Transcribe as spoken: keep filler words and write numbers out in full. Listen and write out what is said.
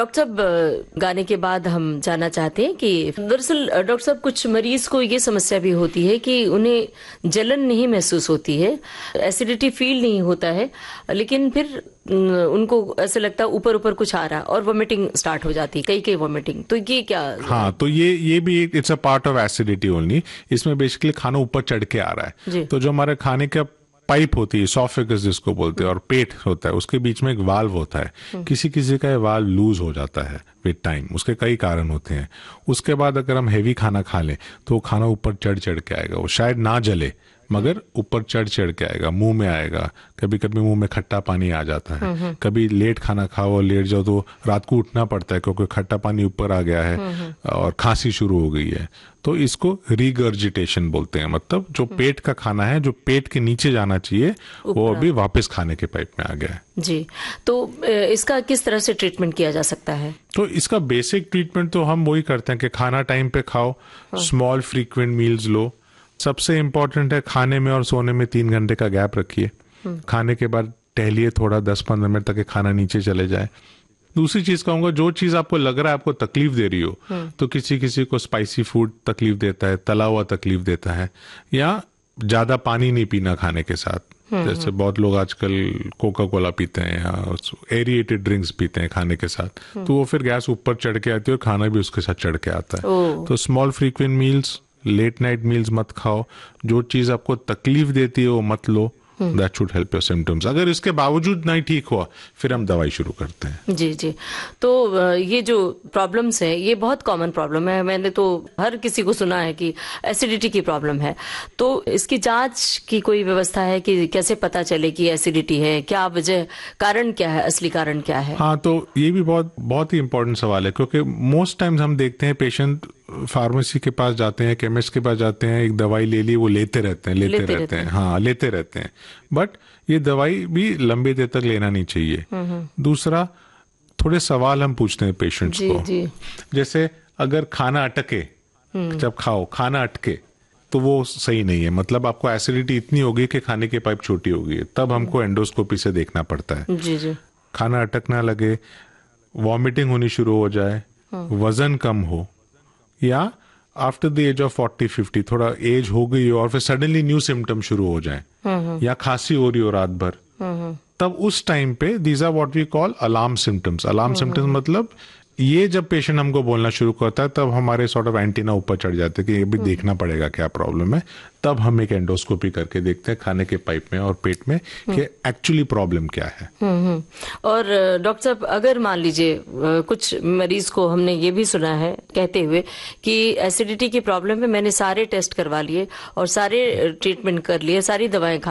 Doctor साहब, गाने के बाद हम जानना चाहते हैं कि दरअसल डॉक्टर साहब कुछ मरीज को ये समस्या भी होती है कि उन्हें जलन नहीं महसूस होती है, एसिडिटी फील नहीं होता है, लेकिन फिर उनको ऐसे लगता है ऊपर ऊपर कुछ आ रहा है और वोमिटिंग स्टार्ट हो जाती है, कई कई वोमिटिंग। तो ये क्या? हाँ, तो ये ये भी it's a part of acidity only. इसमें बेसिकली खाना ऊपर चढ़ के आ रहा है। तो जो हमारे खाने का पाइप होती है, इसोफेगस जिसको बोलते हैं, और पेट होता है, उसके बीच में एक वाल्व होता है। किसी किसी का ये वाल्व लूज हो जाता है विद टाइम, उसके कई कारण होते हैं। उसके बाद अगर हम हेवी खाना खा लें तो खाना ऊपर चढ़ चढ़ के आएगा। वो शायद ना जले मगर ऊपर चढ़ चढ़ के आएगा, मुंह में आएगा। कभी कभी मुंह में खट्टा पानी आ जाता है। कभी लेट खाना खाओ और लेट जाओ तो रात को उठना पड़ता है क्योंकि खट्टा पानी ऊपर आ गया है और खांसी शुरू हो गई है। तो इसको रिगर्जिटेशन बोलते हैं। मतलब जो पेट का खाना है, जो पेट के नीचे जाना चाहिए, वो अभी वापस खाने के पाइप में आ गया है। जी, तो इसका किस तरह से ट्रीटमेंट किया जा सकता है? तो इसका बेसिक ट्रीटमेंट तो हम वही करते हैं कि खाना टाइम पे खाओ, स्मॉल फ्रीक्वेंट मील्स लो। सबसे इम्पोर्टेंट है खाने में और सोने में तीन घंटे का गैप रखिए। खाने के बाद टहलिए थोड़ा, दस पंद्रह मिनट तक खाना नीचे चले जाए। दूसरी चीज कहूंगा, जो चीज आपको लग रहा है आपको तकलीफ दे रही हो, तो किसी किसी को स्पाइसी फूड तकलीफ देता है, तला हुआ तकलीफ देता है, या ज्यादा पानी नहीं पीना खाने के साथ। जैसे बहुत लोग आजकल कोका कोला पीते हैं या एरिएटेड ड्रिंक्स पीते हैं खाने के साथ, तो वो फिर गैस ऊपर चढ़ के आती है और खाना भी उसके साथ चढ़ के आता है। तो small frequent meals, late night meals मत खाओ। जो चीज आपको तकलीफ देती है वो मत लो। That should help your symptoms. अगर इसके बावजूद नहीं ठीक हुआ फिर हम दवाई शुरू करते हैं। जी जी। तो ये जो प्रॉब्लम्स है ये बहुत कॉमन प्रॉब्लम है। मैंने तो हर किसी को सुना है कि एसिडिटी की प्रॉब्लम है। तो इसकी जांच की कोई व्यवस्था है कि कैसे पता चले कि एसिडिटी है? क्या वजह, कारण क्या है, असली कारण क्या है? हाँ, तो ये भी बहुत बहुत ही इंपॉर्टेंट सवाल है, क्योंकि मोस्ट टाइम्स हम देखते हैं पेशेंट फार्मेसी के पास जाते हैं, केमिस्ट के पास जाते हैं, एक दवाई ले ली, वो लेते रहते हैं लेते, लेते रहते हैं, हैं हाँ लेते रहते हैं। बट ये दवाई भी लंबे देर तक लेना नहीं चाहिए। दूसरा, थोड़े सवाल हम पूछते हैं पेशेंट्स को। जी। जैसे अगर खाना अटके, जब खाओ खाना अटके तो वो सही नहीं है। मतलब आपको एसिडिटी इतनी होगी कि खाने की पाइप छोटी हो गई है, तब हमको एंडोस्कोपी से देखना पड़ता है। जी जी। खाना अटकना लगे, वॉमिटिंग होनी शुरू हो जाए, वजन कम हो, या after the age of forty fifty थोड़ा एज हो गई हो और फिर सडनली न्यू सिम्टम शुरू हो जाए, या खांसी हो रही हो रात भर, तब उस टाइम पे these are what we call alarm symptoms. Alarm symptoms मतलब ये जब पेशेंट हमको बोलना शुरू करता है तब हमारे सॉर्ट ऑफ एंटीना ऊपर चढ़ जाते हैं कि ये भी देखना पड़ेगा क्या प्रॉब्लम है। तब हम एक एंडोस्कोपी करके देखते हैं खाने के पाइप में और पेट में कि एक्चुअली प्रॉब्लम क्या है। और डॉक्टर साहब, अगर मान लीजिए कुछ मरीज को हमने ये भी सुना है कहते हुए कि एसिडिटी की प्रॉब्लम है, मैंने सारे टेस्ट करवा लिए और सारे ट्रीटमेंट कर लिए, सारी दवाएं खा